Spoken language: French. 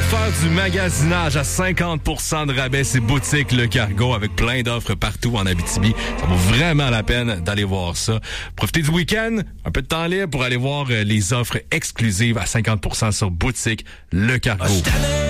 faire du magasinage à 50% de rabais, c'est Boutique Le Cargo avec plein d'offres partout en Abitibi. Ça vaut vraiment la peine d'aller voir ça. Profitez du week-end, un peu de temps libre pour aller voir les offres exclusives à 50% sur Boutique Le Cargo.